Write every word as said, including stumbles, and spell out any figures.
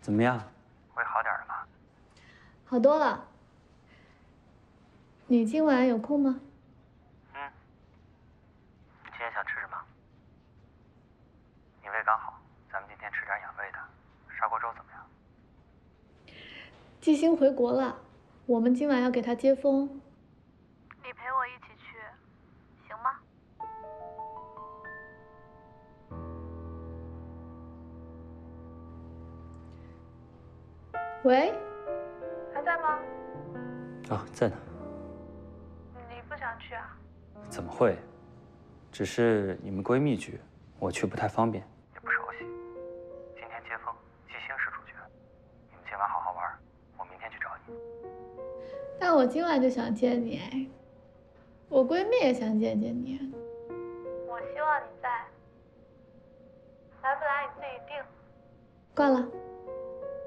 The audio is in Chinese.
怎么样？ 会好点了吗？ 好多了。你今晚有空吗？ 嗯。你今天想吃什么？你胃刚好，咱们今天吃点养胃的。砂锅粥怎么样？ 季星回国了，我们今晚要给他接风。 你陪我一起去，行吗？ 喂， 还在吗？ 哦，在呢。 你不想去啊？ 怎么会？只是你们闺蜜局，我去不太方便。 也不熟悉。今天接风，季星是主角。你们今晚好好玩，我明天去找你。 但我今晚就想见你哎，我闺蜜也想见见你。 我希望你在，来不来你自己定。 挂了。